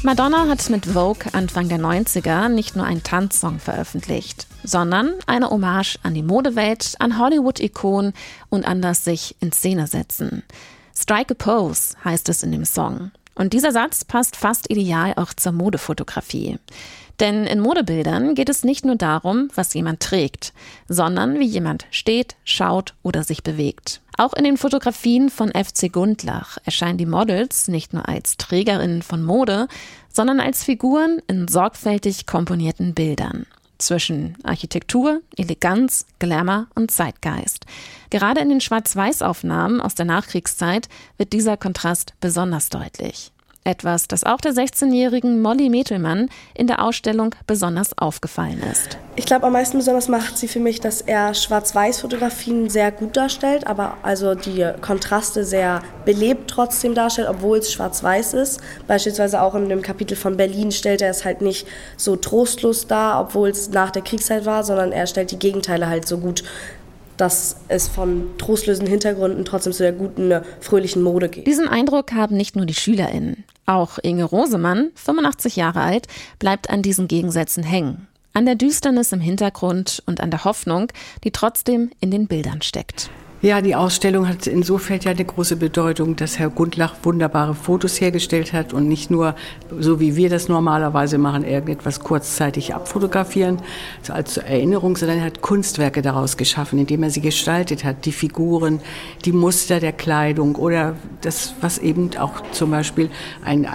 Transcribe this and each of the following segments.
Madonna hat mit Vogue Anfang der 90er nicht nur einen Tanzsong veröffentlicht, sondern eine Hommage an die Modewelt, an Hollywood-Ikonen und an das sich in Szene setzen. Strike a Pose heißt es in dem Song. Und dieser Satz passt fast ideal auch zur Modefotografie. Denn in Modebildern geht es nicht nur darum, was jemand trägt, sondern wie jemand steht, schaut oder sich bewegt. Auch in den Fotografien von FC Gundlach erscheinen die Models nicht nur als Trägerinnen von Mode, sondern als Figuren in sorgfältig komponierten Bildern. Zwischen Architektur, Eleganz, Glamour und Zeitgeist. Gerade in den Schwarz-Weiß-Aufnahmen aus der Nachkriegszeit wird dieser Kontrast besonders deutlich. Etwas, das auch der 16-jährigen Molly Metelmann in der Ausstellung besonders aufgefallen ist. Ich glaube, am meisten besonders macht sie für mich, dass er Schwarz-Weiß-Fotografien sehr gut darstellt, aber also die Kontraste sehr belebt trotzdem darstellt, obwohl es schwarz-weiß ist. Beispielsweise auch in dem Kapitel von Berlin stellt er es halt nicht so trostlos dar, obwohl es nach der Kriegszeit war, sondern er stellt die Gegenteile halt so gut, dass es von trostlosen Hintergründen trotzdem zu der guten, fröhlichen Mode geht. Diesen Eindruck haben nicht nur die SchülerInnen. Auch Inge Rosemann, 85 Jahre alt, bleibt an diesen Gegensätzen hängen. An der Düsternis im Hintergrund und an der Hoffnung, die trotzdem in den Bildern steckt. Ja, die Ausstellung hat insofern ja eine große Bedeutung, dass Herr Gundlach wunderbare Fotos hergestellt hat und nicht nur, so wie wir das normalerweise machen, irgendetwas kurzzeitig abfotografieren, so als Erinnerung, sondern er hat Kunstwerke daraus geschaffen, indem er sie gestaltet hat, die Figuren, die Muster der Kleidung oder das, was eben auch zum Beispiel ein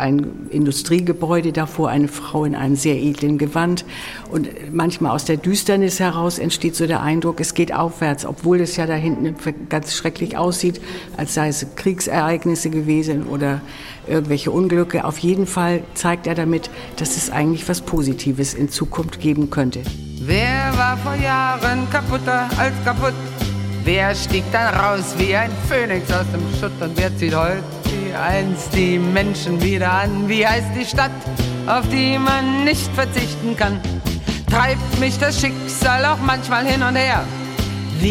Industriegebäude davor, eine Frau in einem sehr edlen Gewand und manchmal aus der Düsternis heraus entsteht so der Eindruck, es geht aufwärts, obwohl es ja da hinten ganz schrecklich aussieht, als sei es Kriegsereignisse gewesen oder irgendwelche Unglücke. Auf jeden Fall zeigt er damit, dass es eigentlich was Positives in Zukunft geben könnte. Wer war vor Jahren kaputter als kaputt? Wer stieg dann raus wie ein Phönix aus dem Schutt? Und wer zieht heute wie einst die Menschen wieder an? Wie heißt die Stadt, auf die man nicht verzichten kann? Treibt mich das Schicksal auch manchmal hin und her?